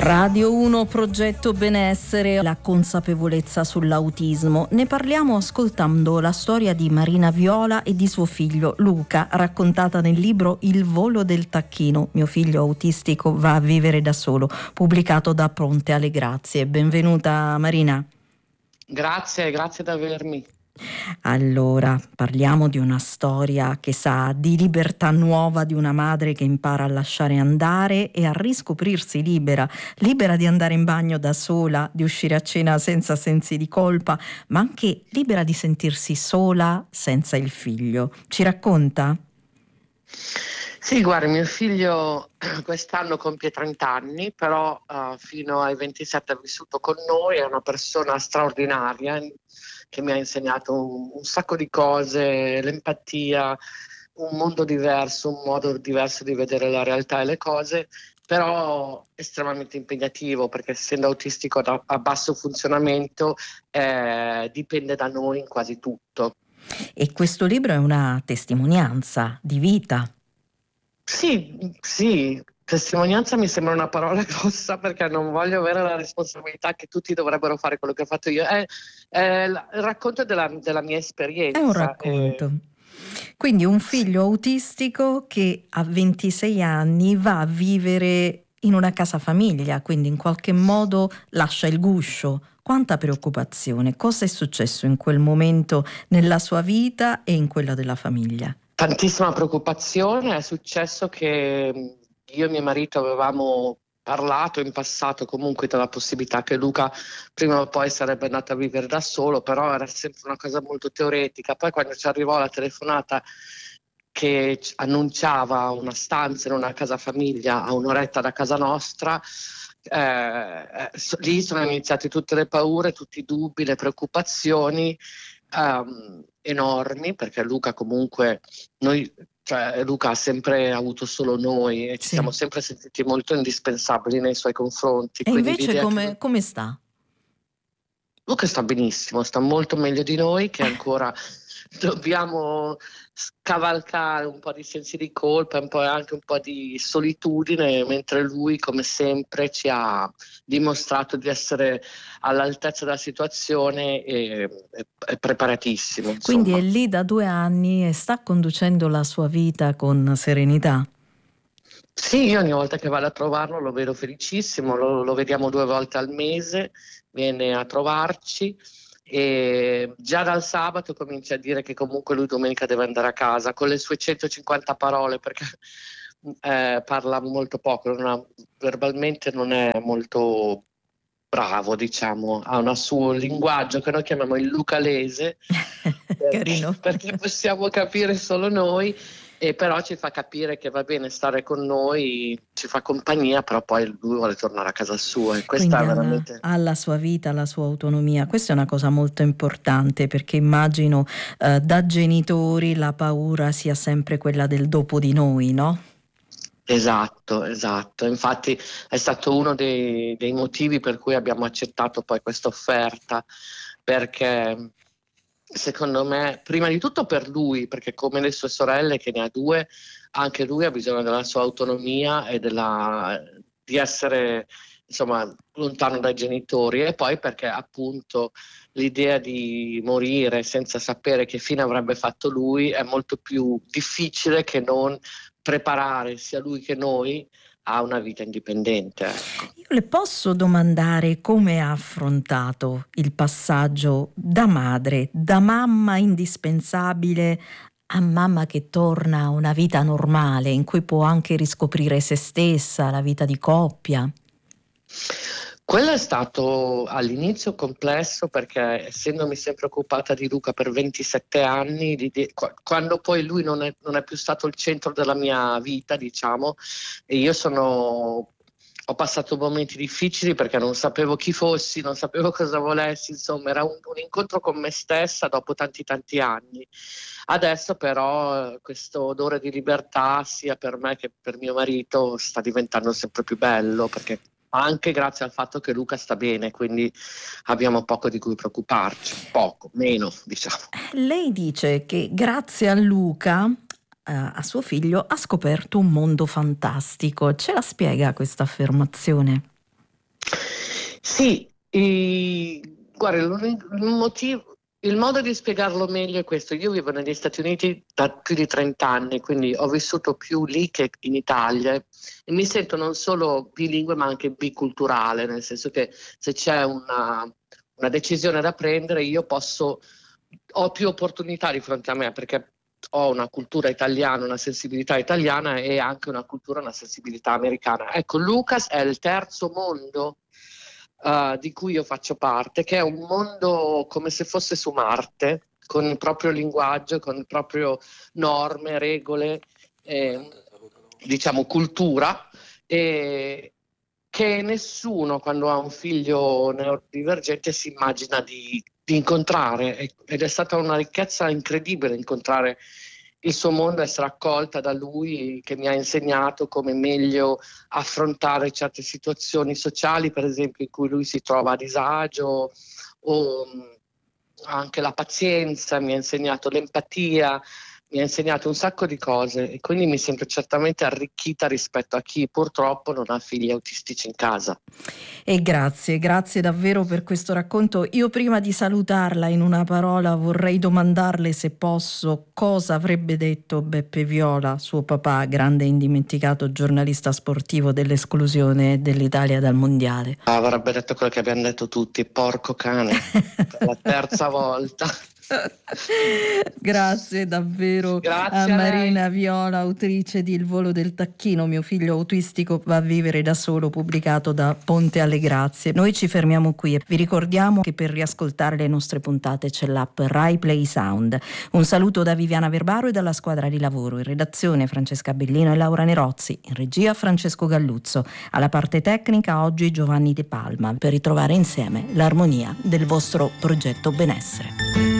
Radio 1 Progetto Benessere, la consapevolezza sull'autismo. Ne parliamo ascoltando la storia di Marina Viola e di suo figlio Luca, raccontata nel libro Il volo del tacchino. Mio figlio autistico va a vivere da solo, pubblicato da Pronte alle Grazie. Benvenuta Marina. Grazie di avermi. Allora, parliamo di una storia che sa di libertà nuova, di una madre che impara a lasciare andare e a riscoprirsi libera di andare in bagno da sola, di uscire a cena senza sensi di colpa, ma anche libera di sentirsi sola senza il figlio. Ci racconta? Sì, guarda, mio figlio quest'anno compie 30 anni, però fino ai 27 ha vissuto con noi, è una persona straordinaria che mi ha insegnato un sacco di cose, l'empatia, un mondo diverso, un modo diverso di vedere la realtà e le cose, però estremamente impegnativo perché essendo autistico a basso funzionamento dipende da noi in quasi tutto. E questo libro è una testimonianza di vita. Sì, testimonianza mi sembra una parola grossa perché non voglio avere la responsabilità che tutti dovrebbero fare quello che ho fatto io. È il racconto della mia esperienza. È un racconto. Quindi un figlio autistico che a 26 anni va a vivere in una casa famiglia, quindi in qualche modo lascia il guscio. Quanta preoccupazione, cosa è successo in quel momento nella sua vita e in quella della famiglia? Tantissima preoccupazione, è successo che io e mio marito avevamo parlato in passato comunque della possibilità che Luca prima o poi sarebbe andato a vivere da solo, però era sempre una cosa molto teoretica. Poi quando ci arrivò la telefonata che annunciava una stanza in una casa famiglia a un'oretta da casa nostra, lì sono iniziate tutte le paure, tutti i dubbi, le preoccupazioni enormi, perché Luca comunque Luca ha sempre avuto solo noi e ci siamo sempre sentiti molto indispensabili nei suoi confronti. E invece come sta? Luca sta benissimo, sta molto meglio di noi, che ancora dobbiamo scavalcare un po' di sensi di colpa, anche un po' di solitudine, mentre lui, come sempre, ci ha dimostrato di essere all'altezza della situazione e preparatissimo. Insomma. Quindi è lì da 2 anni e sta conducendo la sua vita con serenità? Sì, io ogni volta che vado a trovarlo lo vedo felicissimo, lo vediamo 2 volte al mese, viene a trovarci e già dal sabato comincia a dire che comunque lui domenica deve andare a casa con le sue 150 parole perché parla molto poco, verbalmente non è molto bravo, diciamo, ha un suo linguaggio che noi chiamiamo il lucalese perché possiamo capire solo noi. E però ci fa capire che va bene stare con noi, ci fa compagnia, però poi lui vuole tornare a casa sua e questa quindi è veramente... ha la sua vita, la sua autonomia. Questa è una cosa molto importante perché immagino da genitori la paura sia sempre quella del dopo di noi, no? Esatto. Infatti è stato uno dei motivi per cui abbiamo accettato poi questa offerta, perché secondo me, prima di tutto per lui, perché come le sue sorelle, che ne ha 2, anche lui ha bisogno della sua autonomia e di essere, insomma, lontano dai genitori, e poi perché appunto l'idea di morire senza sapere che fine avrebbe fatto lui è molto più difficile che non preparare sia lui che noi a una vita indipendente. Ecco. Io le posso domandare come ha affrontato il passaggio da madre, da mamma indispensabile a mamma che torna a una vita normale in cui può anche riscoprire se stessa, la vita di coppia? Quello è stato all'inizio complesso perché essendomi sempre occupata di Luca per 27 anni, quando poi lui non è più stato il centro della mia vita, diciamo, e io ho passato momenti difficili perché non sapevo chi fossi, non sapevo cosa volessi, insomma era un incontro con me stessa dopo tanti anni. Adesso però questo odore di libertà sia per me che per mio marito sta diventando sempre più bello perché anche grazie al fatto che Luca sta bene, quindi abbiamo poco di cui preoccuparci, meno diciamo. Lei dice che grazie a Luca, a suo figlio, ha scoperto un mondo fantastico. Ce la spiega questa affermazione? Sì, guarda, il modo di spiegarlo meglio è questo. Io vivo negli Stati Uniti da più di 30 anni, quindi ho vissuto più lì che in Italia e mi sento non solo bilingue ma anche biculturale, nel senso che se c'è una decisione da prendere ho più opportunità di fronte a me perché ho una cultura italiana, una sensibilità italiana e anche una sensibilità americana. Ecco, Lucas è il terzo mondo di cui io faccio parte, che è un mondo come se fosse su Marte, con il proprio linguaggio, con il proprio norme, regole, diciamo cultura, e che nessuno quando ha un figlio neurodivergente si immagina di incontrare, ed è stata una ricchezza incredibile incontrare il suo mondo, essere accolta da lui, che mi ha insegnato come meglio affrontare certe situazioni sociali, per esempio in cui lui si trova a disagio, o anche la pazienza, mi ha insegnato l'empatia, mi ha insegnato un sacco di cose e quindi mi sento certamente arricchita rispetto a chi purtroppo non ha figli autistici in casa. E grazie davvero per questo racconto. Io prima di salutarla in una parola vorrei domandarle, se posso, cosa avrebbe detto Beppe Viola, suo papà, grande e indimenticato giornalista sportivo dell'esclusione dell'Italia dal mondiale. Avrebbe detto quello che abbiamo detto tutti, porco cane, per la terza volta. Grazie davvero. Grazie a Marina Viola, autrice di Il volo del tacchino, mio figlio autistico va a vivere da solo, pubblicato da Ponte alle Grazie. Noi ci fermiamo qui. Vi ricordiamo che per riascoltare le nostre puntate c'è l'app Rai Play Sound. Un saluto da Viviana Verbaro e dalla squadra di lavoro. In redazione Francesca Bellino e Laura Nerozzi, in regia Francesco Galluzzo, alla parte tecnica oggi Giovanni De Palma, per ritrovare insieme l'armonia del vostro progetto benessere.